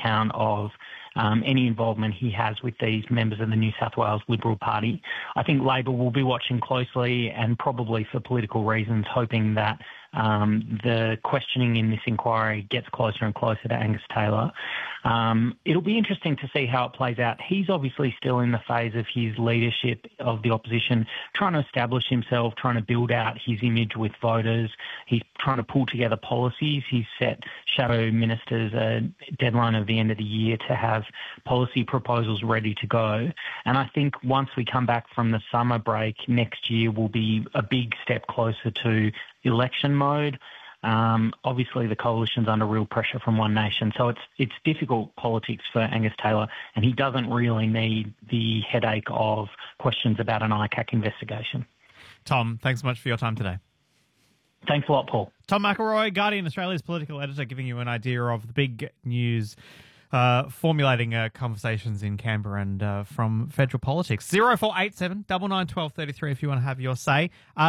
account of any involvement he has with these members of the New South Wales Liberal Party. I think Labor will be watching closely and probably for political reasons, hoping that the questioning in this inquiry gets closer and closer to Angus Taylor. It'll be interesting to see how it plays out. He's obviously still in the phase of his leadership of the opposition, trying to establish himself, trying to build out his image with voters. He's trying to pull together policies. He's set shadow ministers a deadline of the end of the year to have policy proposals ready to go. And I think once we come back from the summer break next year will be a big step closer to election mode. Obviously, the coalition's under real pressure from One Nation, so it's difficult politics for Angus Taylor, and he doesn't really need the headache of questions about an ICAC investigation. Tom, thanks so much for your time today. Thanks a lot, Paul. Tom McElroy, Guardian Australia's political editor, giving you an idea of the big news formulating conversations in Canberra and from federal politics. 0487 99 12 33 if you want to have your say.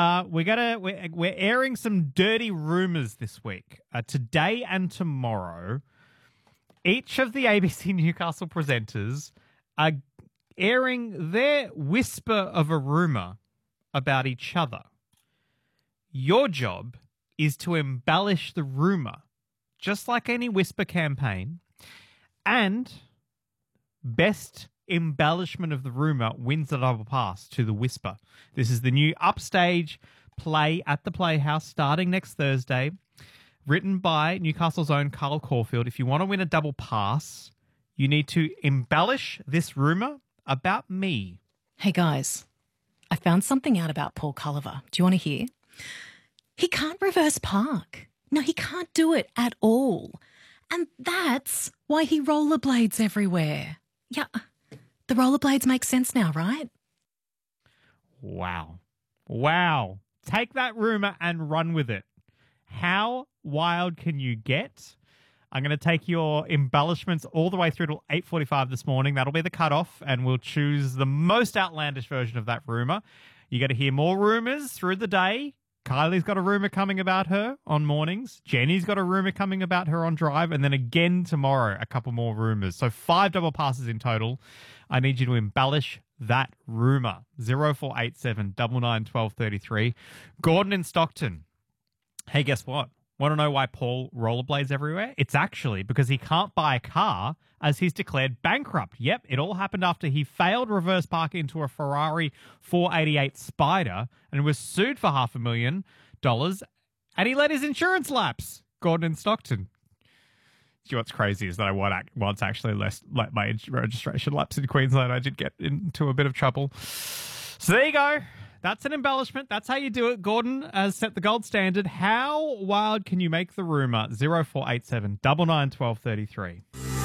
We're airing some dirty rumours this week. Today and tomorrow, each of the ABC Newcastle presenters are airing their whisper of a rumour about each other. Your job is to embellish the rumour, just like any whisper campaign. And best embellishment of the rumour wins the double pass to the whisper. This is the new upstage play at the Playhouse starting next Thursday, written by Newcastle's own Carl Caulfield. If you want to win a double pass, you need to embellish this rumour about me. Hey guys, I found something out about Paul Culliver. Do you want to hear? He can't reverse park. No, he can't do it at all. And that's why he rollerblades everywhere. Yeah, the rollerblades make sense now, right? Wow. Take that rumour and run with it. How wild can you get? I'm going to take your embellishments all the way through to 8:45 this morning. That'll be the cutoff, and we'll choose the most outlandish version of that rumour. You got to hear more rumours through the day. Kylie's got a rumour coming about her on mornings. Jenny's got a rumour coming about her on drive. And then again tomorrow, a couple more rumours. So 5 double passes in total. I need you to embellish that rumour. 0487 99 12 33. Gordon in Stockton. Hey, guess what? Want to know why Paul rollerblades everywhere? It's actually because he can't buy a car as he's declared bankrupt. Yep, it all happened after he failed reverse park into a Ferrari 488 Spider and was sued for $500,000, and he let his insurance lapse. Gordon in Stockton. You know what's crazy is that I once actually let my registration lapse in Queensland. I did get into a bit of trouble. So there you go. That's an embellishment. That's how you do it. Gordon has set the gold standard. How wild can you make the rumour? 0487 99 12 33.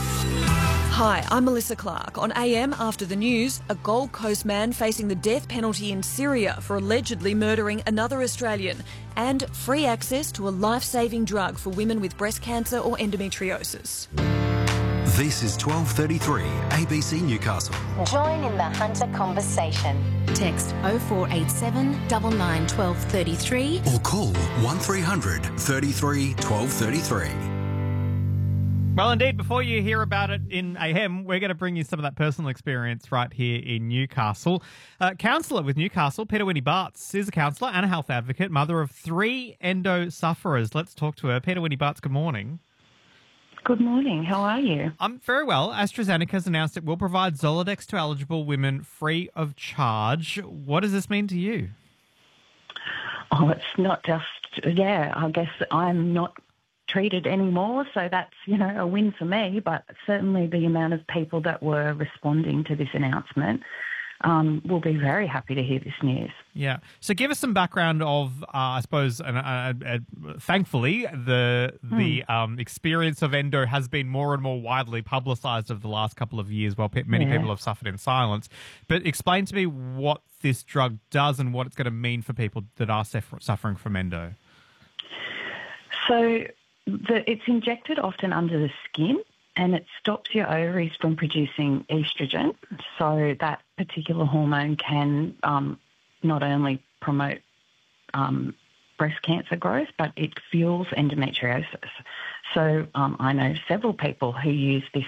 Hi, I'm Melissa Clark. On AM After the News, a Gold Coast man facing the death penalty in Syria for allegedly murdering another Australian, and free access to a life-saving drug for women with breast cancer or endometriosis. This is 1233 ABC Newcastle. Join in the Hunter conversation. Text 0487 99 12 33 Or call 1300 33 12 33. Well, indeed, before you hear about it in AM, we're going to bring you some of that personal experience right here in Newcastle. Counsellor with Newcastle, Peter Winnie Bartz, is a counsellor and a health advocate, mother of 3 endo sufferers. Let's talk to her. Peter Winnie Bartz, good morning. Good morning. How are you? I'm very well. AstraZeneca has announced it will provide Zoladex to eligible women free of charge. What does this mean to you? Oh, it's not just, I guess I'm not treated anymore, so that's, a win for me, but certainly the amount of people that were responding to this announcement will be very happy to hear this news. Yeah. So give us some background of, I suppose, thankfully, the experience of endo has been more and more widely publicised over the last couple of years while many people have suffered in silence. But explain to me what this drug does and what it's going to mean for people that are suffering from endo. So it's injected often under the skin, and it stops your ovaries from producing estrogen. So that particular hormone can not only promote breast cancer growth, but it fuels endometriosis. So I know several people who use this